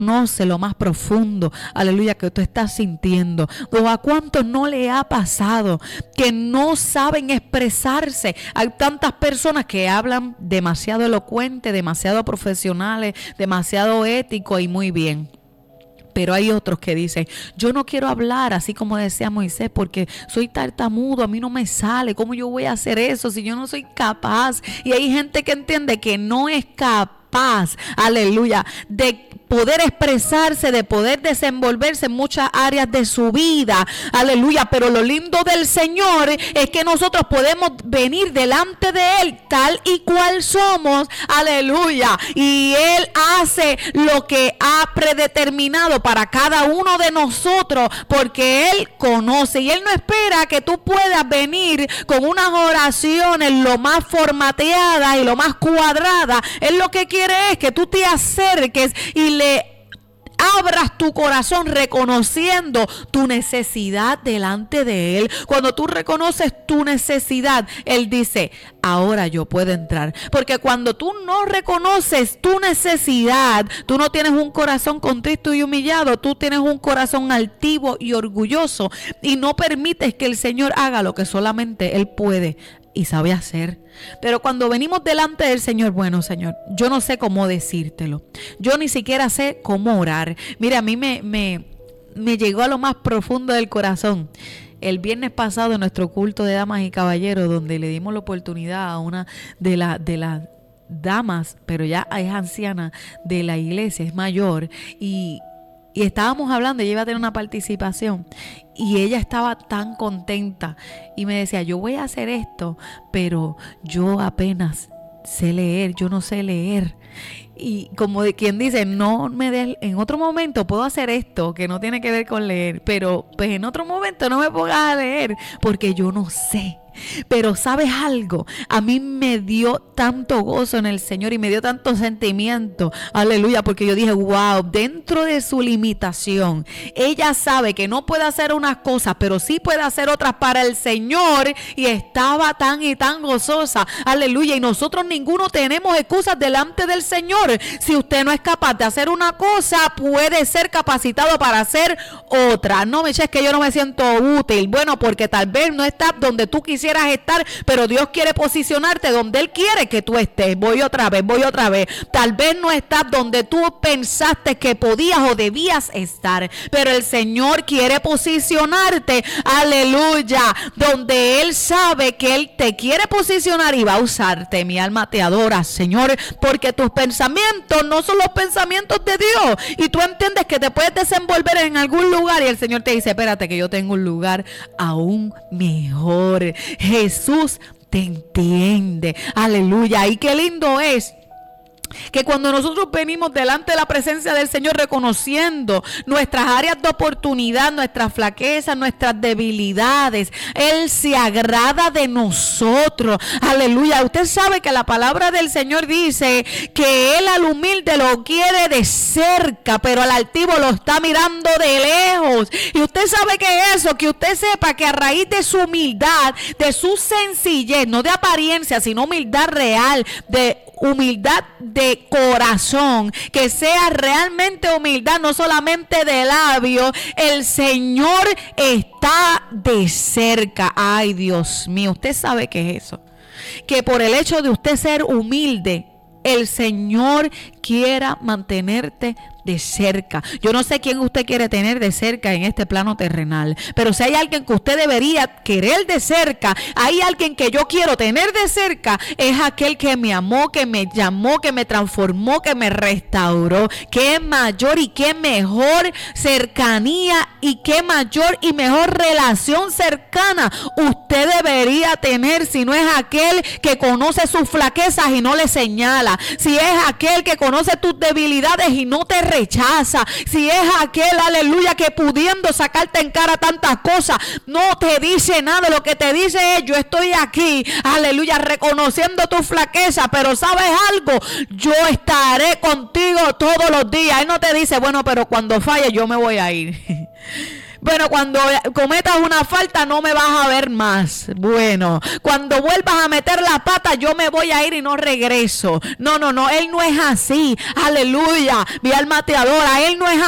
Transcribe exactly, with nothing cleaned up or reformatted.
conoce lo más profundo, aleluya, que tú estás sintiendo. O a cuántos no le ha pasado que no saben expresarse. Hay tantas personas que hablan demasiado elocuente, demasiado profesionales, demasiado ético y muy bien. Pero hay otros que dicen, yo no quiero hablar así como decía Moisés porque soy tartamudo, a mí no me sale. ¿Cómo yo voy a hacer eso si yo no soy capaz? Y hay gente que entiende que no es capaz, aleluya, de poder expresarse, de poder desenvolverse en muchas áreas de su vida, aleluya. Pero lo lindo del Señor es que nosotros podemos venir delante de Él tal y cual somos, aleluya, y Él hace lo que ha predeterminado para cada uno de nosotros, porque Él conoce y Él no espera que tú puedas venir con unas oraciones lo más formateadas y lo más cuadradas. Él lo que quiere es que tú te acerques y le abras tu corazón reconociendo tu necesidad delante de Él. Cuando tú reconoces tu necesidad, Él dice, ahora yo puedo entrar. Porque cuando tú no reconoces tu necesidad, tú no tienes un corazón contrito y humillado, tú tienes un corazón altivo y orgulloso y no permites que el Señor haga lo que solamente Él puede y sabe hacer. Pero cuando venimos delante del Señor, bueno, Señor, yo no sé cómo decírtelo, yo ni siquiera sé cómo orar. Mira, a mí me, me, me llegó a lo más profundo del corazón el viernes pasado en nuestro culto de damas y caballeros, donde le dimos la oportunidad a una de las de las damas, pero ya es anciana de la iglesia, es mayor, y Y estábamos hablando, ella iba a tener una participación y ella estaba tan contenta y me decía, yo voy a hacer esto, pero yo apenas sé leer, yo no sé leer. Y como de quien dice, no me des, en otro momento puedo hacer esto que no tiene que ver con leer, pero pues en otro momento no me pongas a leer porque yo no sé. Pero ¿sabes algo? A mí me dio tanto gozo en el Señor y me dio tanto sentimiento, aleluya, porque yo dije, wow, dentro de su limitación, ella sabe que no puede hacer unas cosas, pero sí puede hacer otras para el Señor, y estaba tan y tan gozosa, aleluya. Y nosotros ninguno tenemos excusas delante del Señor. Si usted no es capaz de hacer una cosa, puede ser capacitado para hacer otra. No me eches que yo no me siento útil. Bueno, porque tal vez no estás donde tú quisieras estar, pero Dios quiere posicionarte donde Él quiere que tú estés. Voy otra vez, voy otra vez. Tal vez no estás donde tú pensaste que podías o debías estar, pero el Señor quiere posicionarte, aleluya, donde Él sabe que Él te quiere posicionar y va a usarte. Mi alma te adora, Señor, porque tus pensamientos no son los pensamientos de Dios, y tú entiendes que te puedes desenvolver en algún lugar y el Señor te dice, espérate que yo tengo un lugar aún mejor. Jesús te entiende, aleluya. Y qué lindo es que cuando nosotros venimos delante de la presencia del Señor reconociendo nuestras áreas de oportunidad, nuestras flaquezas, nuestras debilidades, Él se agrada de nosotros, aleluya. Usted sabe que la palabra del Señor dice que Él al humilde lo quiere de cerca, pero al altivo lo está mirando de lejos. Y usted sabe que eso, que usted sepa que a raíz de su humildad, de su sencillez, no de apariencia, sino humildad real, de humildad de corazón, que sea realmente humildad, no solamente de labios, el Señor está de cerca. Ay, Dios mío, usted sabe qué es eso, que por el hecho de usted ser humilde, el Señor quiera mantenerte de cerca. Yo no sé quién usted quiere tener de cerca en este plano terrenal, pero si hay alguien que usted debería querer de cerca, hay alguien que yo quiero tener de cerca, es aquel que me amó, que me llamó, que me transformó, que me restauró. Qué mayor y qué mejor cercanía y qué mayor y mejor relación cercana usted debería tener, si no es aquel que conoce sus flaquezas y no le señala, si es aquel que conoce tus debilidades y no te rechaza, si es aquel, aleluya, que pudiendo sacarte en cara tantas cosas, no te dice nada. Lo que te dice es, yo estoy aquí, aleluya, reconociendo tu flaqueza, pero ¿sabes algo? Yo estaré contigo todos los días. Él no te dice, bueno, pero cuando falle yo me voy a ir. Bueno, cuando cometas una falta no me vas a ver más. Bueno, cuando vuelvas a meter la pata yo me voy a ir y no regreso. No, no, no, Él no es así. Aleluya, mi alma te adora. Él no es